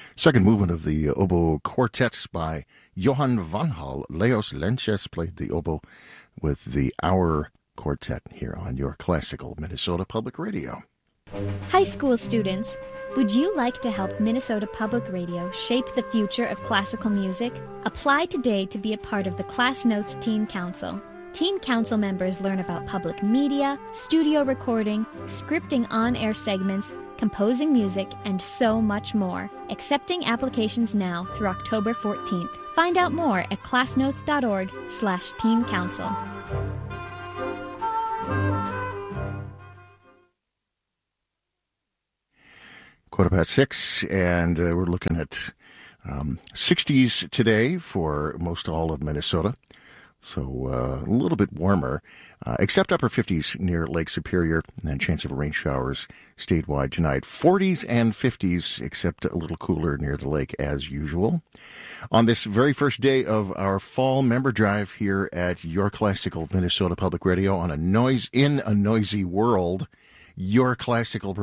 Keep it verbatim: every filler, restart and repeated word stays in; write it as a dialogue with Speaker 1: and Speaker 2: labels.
Speaker 1: Second movement of the oboe quartet by Johan van Hal. Leos Lenches played the oboe with the Hour Quartet here on your classical Minnesota Public Radio.
Speaker 2: High school students, would you like to help Minnesota Public Radio shape the future of classical music? Apply today to be a part of the Class Notes Teen Council. Teen Council members learn about public media, studio recording, scripting on-air segments, composing music, and so much more. Accepting applications now through October fourteenth. Find out more at classnotes.org slash teen council.
Speaker 1: Quarter past six, and uh, we're looking at um, sixties today for most all of Minnesota. So uh, a little bit warmer, uh, except upper fifties near Lake Superior, and then chance of rain showers statewide tonight. forties and fifties, except a little cooler near the lake as usual. On this very first day of our fall member drive here at Your Classical Minnesota Public Radio on a noise in a noisy world, Your Classical